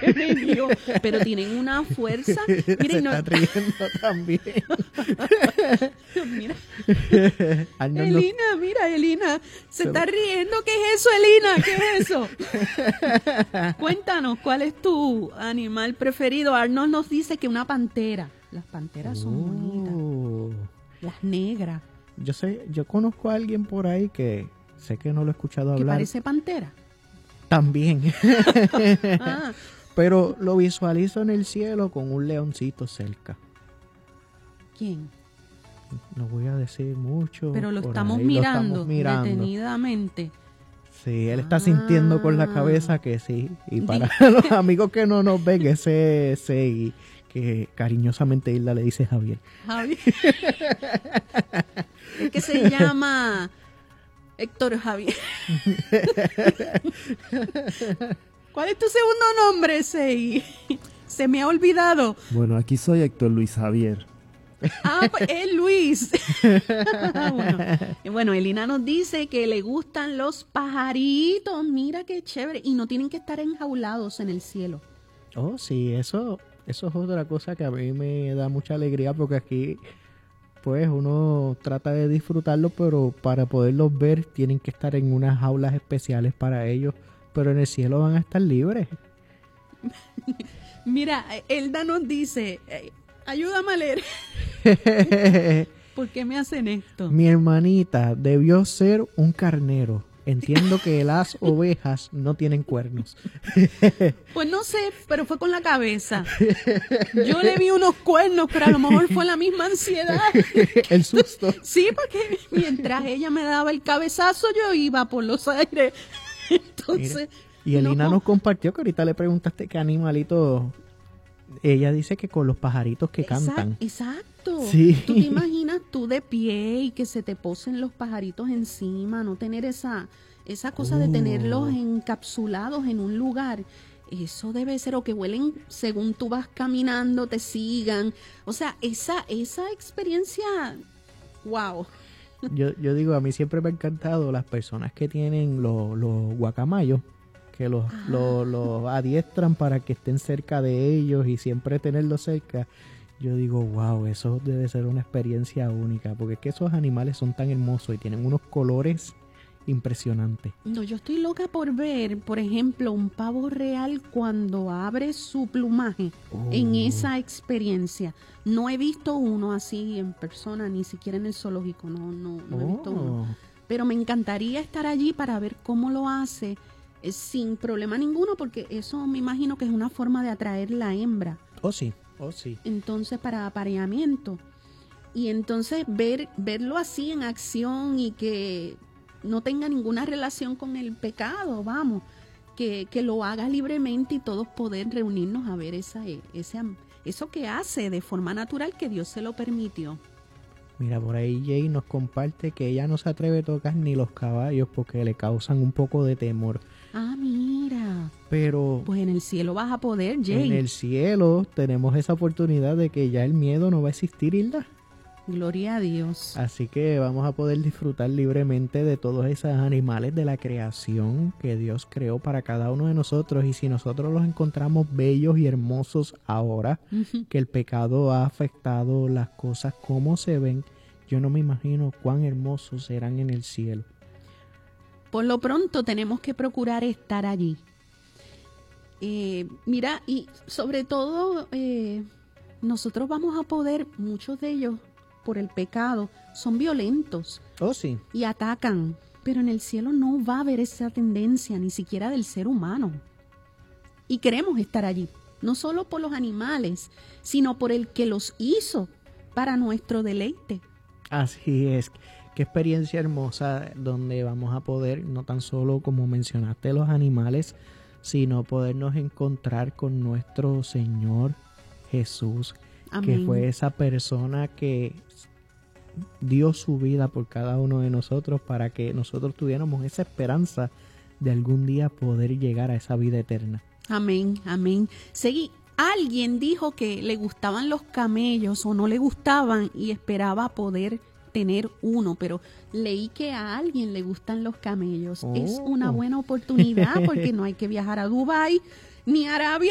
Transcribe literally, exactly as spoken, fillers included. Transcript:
medio, pero tienen una fuerza. Mira, Se no, está riendo también. mira, Arnold no- Elina, mira, Elina, se está riendo. ¿Qué es eso, Elina? ¿Qué es eso? Cuéntanos, ¿cuál es tu animal preferido? Arnold nos dice que una pantera. Las panteras son bonitas. Oh. Las negras. Yo sé, yo conozco a alguien por ahí que sé que no lo he escuchado Que hablar parece pantera. también, Ah, pero lo visualizo en el cielo con un leoncito cerca. ¿quién? No voy a decir mucho. Pero lo por estamos ahí mirando, estamos mirando. detenidamente. Sí, él está sintiendo con la Ah. cabeza que sí. Y Di- para los amigos que no nos ven, ese ese que cariñosamente Hilda le dice Javier. Javi. Es que se llama Héctor Javier. ¿Cuál es tu segundo nombre, Sei? Se me ha olvidado. Bueno, aquí soy Héctor Luis Javier. Ah, pues es Luis. bueno, y bueno, Elina nos dice que le gustan los pajaritos. Mira qué chévere. Y no tienen que estar enjaulados en el cielo. Oh, sí, eso, eso es otra cosa que a mí me da mucha alegría porque aquí, pues, uno trata de disfrutarlo, pero para poderlos ver tienen que estar en unas jaulas especiales para ellos, pero en el cielo van a estar libres. Mira, Elda nos dice, eh, ayúdame a leer. ¿Por qué me hacen esto? Mi hermanita debió ser un carnero. Entiendo que las ovejas no tienen cuernos. Pues no sé, pero fue con la cabeza. Yo le vi unos cuernos, pero a lo mejor fue la misma ansiedad. El susto. Sí, porque mientras ella me daba el cabezazo, yo iba por los aires. Entonces, Y Elina no. nos compartió que ahorita le preguntaste qué animalito. Ella dice que con los pajaritos que Exact- cantan. Exacto. Sí. ¿Tú te imaginas tú de pie y que se te posen los pajaritos encima, no tener esa, esa cosa de Oh. tenerlos encapsulados en un lugar? Eso debe ser, o que huelen según tú vas caminando, te sigan. O sea, esa, esa experiencia, wow. Yo, yo digo, a mí siempre me ha encantado las personas que tienen los, los guacamayos, que los, Ah. los, los adiestran para que estén cerca de ellos y siempre tenerlos cerca. Yo digo, wow, eso debe ser una experiencia única, porque es que esos animales son tan hermosos y tienen unos colores impresionantes. No, yo estoy loca por ver, por ejemplo, un pavo real cuando abre su plumaje Oh. en esa experiencia. No he visto uno así en persona, ni siquiera en el zoológico, no, no, no he visto uno. Oh. Pero me encantaría estar allí para ver cómo lo hace eh, sin problema ninguno, porque eso me imagino que es una forma de atraer la hembra. Oh, sí, oh, sí. Entonces, para apareamiento. Y entonces ver, verlo así en acción y que no tenga ninguna relación con el pecado, vamos, que, que lo haga libremente y todos poder reunirnos a ver esa, ese, eso que hace de forma natural que Dios se lo permitió. Mira, por ahí Jay nos comparte que ella no se atreve a tocar ni los caballos porque le causan un poco de temor. Ah, mira, Pero pues en el cielo vas a poder, Jay. en el cielo tenemos esa oportunidad de que ya el miedo no va a existir, Hilda. Gloria a Dios. Así que vamos a poder disfrutar libremente de todos esos animales de la creación que Dios creó para cada uno de nosotros. Y si nosotros los encontramos bellos y hermosos ahora, Ujú. que el pecado ha afectado las cosas como se ven, yo no me imagino cuán hermosos serán en el cielo. Por lo pronto tenemos que procurar estar allí. Eh, mira, y sobre todo eh, nosotros vamos a poder, muchos de ellos por el pecado, son violentos Oh, sí. y atacan, pero en el cielo no va a haber esa tendencia, ni siquiera del ser humano. Y queremos estar allí, no solo por los animales, sino por el que los hizo para nuestro deleite. Así es. Qué experiencia hermosa donde vamos a poder, no tan solo como mencionaste los animales, sino podernos encontrar con nuestro Señor Jesús, Amén. que fue esa persona que dio su vida por cada uno de nosotros para que nosotros tuviéramos esa esperanza de algún día poder llegar a esa vida eterna. Amén, amén. Seguí. Alguien dijo que le gustaban los camellos o no le gustaban y esperaba poder tener uno, pero leí que a alguien le gustan los camellos. Oh. Es una buena oportunidad porque no hay que viajar a Dubái ni a Arabia